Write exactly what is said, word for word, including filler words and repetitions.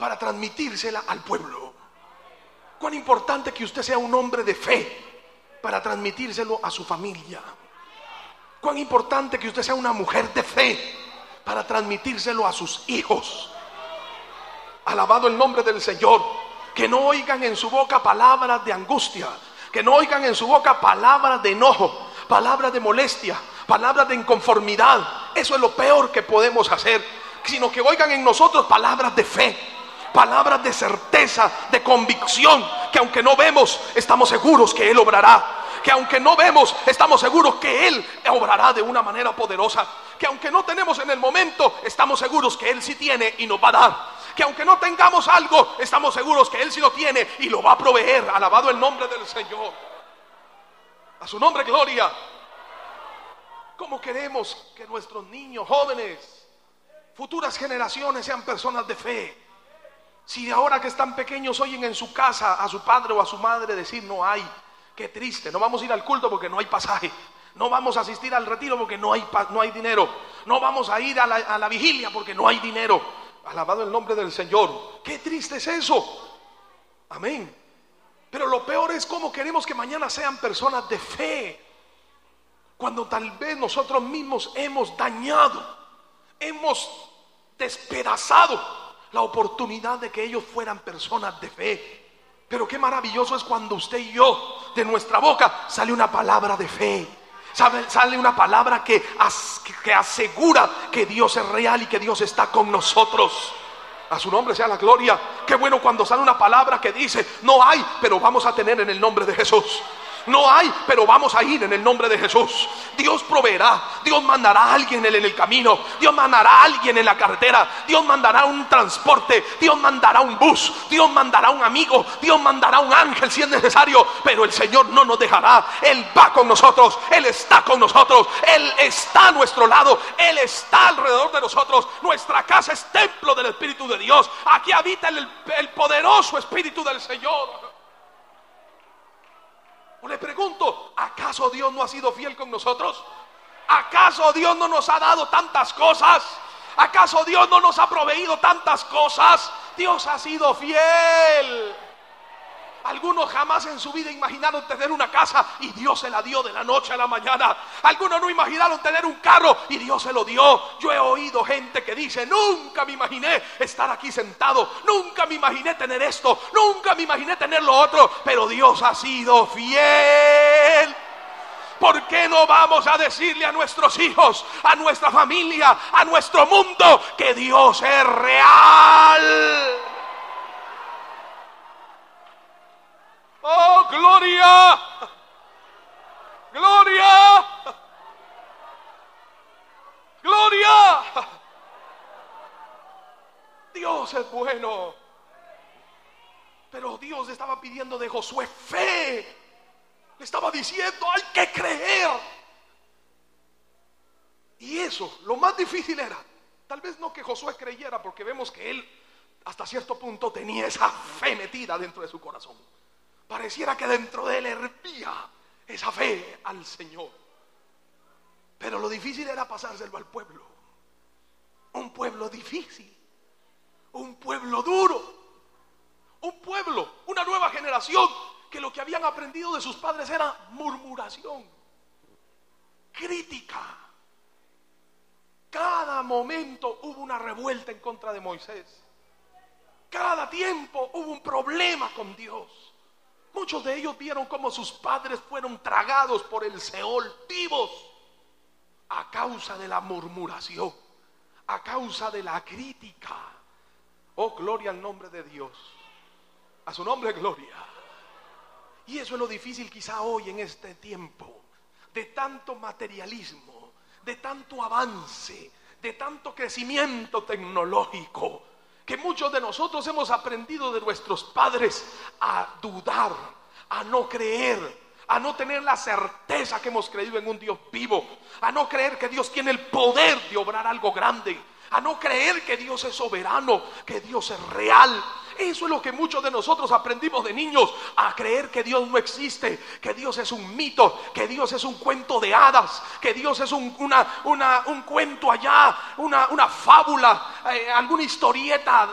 para transmitírsela al pueblo. Cuán importante que usted sea un hombre de fe para transmitírselo a su familia. Cuán importante que usted sea una mujer de fe para transmitírselo a sus hijos. Alabado el nombre del Señor. Que no oigan en su boca palabras de angustia, que no oigan en su boca palabras de enojo, palabras de molestia, palabras de inconformidad. Eso es lo peor que podemos hacer. Sino que oigan en nosotros palabras de fe, palabras de certeza, de convicción, que aunque no vemos, estamos seguros que Él obrará. Que aunque no vemos, estamos seguros que Él obrará de una manera poderosa. Que aunque no tenemos en el momento, estamos seguros que Él sí tiene y nos va a dar. Que aunque no tengamos algo, estamos seguros que Él sí lo tiene y lo va a proveer. Alabado el nombre del Señor. A su nombre gloria. ¿Cómo queremos que nuestros niños, jóvenes, futuras generaciones sean personas de fe? Si ahora que están pequeños oyen en su casa a su padre o a su madre decir: no hay, qué triste, no vamos a ir al culto porque no hay pasaje, no vamos a asistir al retiro porque no hay, no hay dinero, no vamos a ir a la, a la vigilia porque no hay dinero. Alabado el nombre del Señor. Qué triste es eso. Amén. Pero lo peor es cómo queremos que mañana sean personas de fe, cuando tal vez nosotros mismos hemos dañado, hemos despedazado la oportunidad de que ellos fueran personas de fe. Pero qué maravilloso es cuando usted y yo, de nuestra boca sale una palabra de fe, sale una palabra que, que asegura que Dios es real y que Dios está con nosotros. A su nombre sea la gloria. Qué bueno cuando sale una palabra que dice: no hay, pero vamos a tener en el nombre de Jesús. No hay, pero vamos a ir en el nombre de Jesús. Dios proveerá. Dios mandará a alguien en el camino. Dios mandará a alguien en la carretera. Dios mandará un transporte. Dios mandará un bus. Dios mandará un amigo. Dios mandará un ángel si es necesario. Pero el Señor no nos dejará. Él va con nosotros. Él está con nosotros. Él está a nuestro lado. Él está alrededor de nosotros. Nuestra casa es templo del Espíritu de Dios. Aquí habita el, el poderoso Espíritu del Señor. Le pregunto, ¿acaso Dios no ha sido fiel con nosotros? ¿Acaso Dios no nos ha dado tantas cosas? ¿Acaso Dios no nos ha proveído tantas cosas? Dios ha sido fiel. Algunos jamás en su vida imaginaron tener una casa y Dios se la dio de la noche a la mañana. Algunos no imaginaron tener un carro y Dios se lo dio. Yo he oído gente que dice: nunca me imaginé estar aquí sentado, nunca me imaginé tener esto, nunca me imaginé tener lo otro. Pero Dios ha sido fiel. ¿Por qué no vamos a decirle a nuestros hijos, a nuestra familia, a nuestro mundo, que Dios es real? ¡Oh, gloria! ¡Gloria! ¡Gloria! Dios es bueno. Pero Dios estaba pidiendo de Josué fe. Le estaba diciendo: hay que creer. Y eso, lo más difícil era, tal vez no que Josué creyera, porque vemos que él hasta cierto punto tenía esa fe metida dentro de su corazón. Pareciera que dentro de él hervía esa fe al Señor. Pero lo difícil era pasárselo al pueblo. Un pueblo difícil, un pueblo duro, un pueblo, una nueva generación que lo que habían aprendido de sus padres era murmuración, crítica. Cada momento hubo una revuelta en contra de Moisés. Cada tiempo hubo un problema con Dios. Muchos de ellos vieron cómo sus padres fueron tragados por el Seol vivos a causa de la murmuración, a causa de la crítica. Oh, gloria al nombre de Dios. A su nombre, gloria. Y eso es lo difícil quizá hoy en este tiempo, de tanto materialismo, de tanto avance, de tanto crecimiento tecnológico, que muchos de nosotros hemos aprendido de nuestros padres a dudar, a no creer, a no tener la certeza que hemos creído en un Dios vivo, a no creer que Dios tiene el poder de obrar algo grande, a no creer que Dios es soberano, que Dios es real. Eso es lo que muchos de nosotros aprendimos de niños, a creer que Dios no existe, que Dios es un mito, que Dios es un cuento de hadas, que Dios es un, una, una, un cuento allá, una, una fábula, eh, alguna historieta